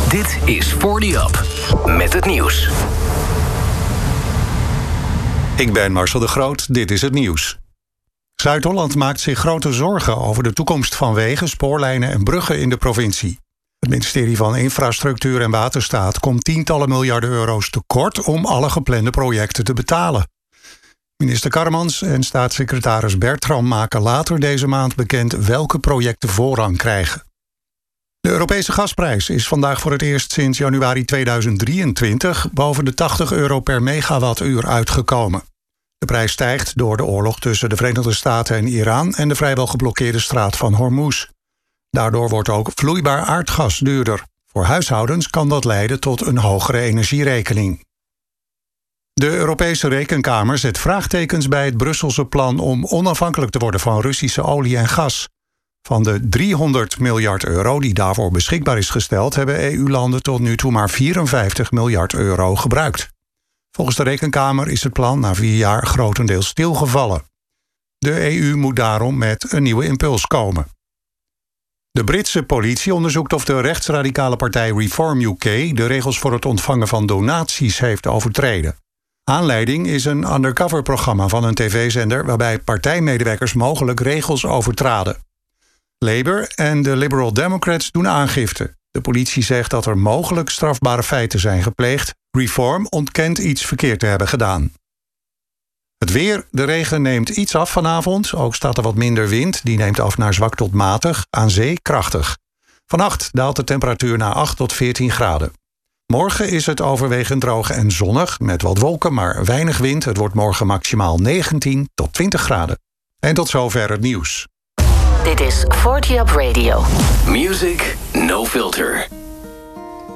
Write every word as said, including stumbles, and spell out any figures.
Dit is forty Up met het nieuws. Ik ben Marcel de Groot, dit is het nieuws. Zuid-Holland maakt zich grote zorgen over de toekomst van wegen, spoorlijnen en bruggen in de provincie. Het ministerie van Infrastructuur en Waterstaat komt tientallen miljarden euro's tekort om alle geplande projecten te betalen. Minister Karremans en staatssecretaris Bertram maken later deze maand bekend welke projecten voorrang krijgen. De Europese gasprijs is vandaag voor het eerst sinds januari tweeduizend drieëntwintig boven de tachtig euro per megawattuur uitgekomen. De prijs stijgt door de oorlog tussen de Verenigde Staten en Iran en de vrijwel geblokkeerde straat van Hormuz. Daardoor wordt ook vloeibaar aardgas duurder. Voor huishoudens kan dat leiden tot een hogere energierekening. De Europese Rekenkamer zet vraagtekens bij het Brusselse plan om onafhankelijk te worden van Russische olie en gas. Van de driehonderd miljard euro die daarvoor beschikbaar is gesteld, hebben E U-landen tot nu toe maar vierenvijftig miljard euro gebruikt. Volgens de Rekenkamer is het plan na vier jaar grotendeels stilgevallen. De E U moet daarom met een nieuwe impuls komen. De Britse politie onderzoekt of de rechtsradicale partij Reform U K de regels voor het ontvangen van donaties heeft overtreden. Aanleiding is een undercover-programma van een tv-zender waarbij partijmedewerkers mogelijk regels overtraden. Labour en de Liberal Democrats doen aangifte. De politie zegt dat er mogelijk strafbare feiten zijn gepleegd. Reform ontkent iets verkeerd te hebben gedaan. Het weer, de regen neemt iets af vanavond. Ook staat er wat minder wind. Die neemt af naar zwak tot matig, aan zee krachtig. Vannacht daalt de temperatuur naar acht tot veertien graden. Morgen is het overwegend droog en zonnig, met wat wolken, maar weinig wind. Het wordt morgen maximaal negentien tot twintig graden. En tot zover het nieuws. Dit is forty Up Radio. Music no filter.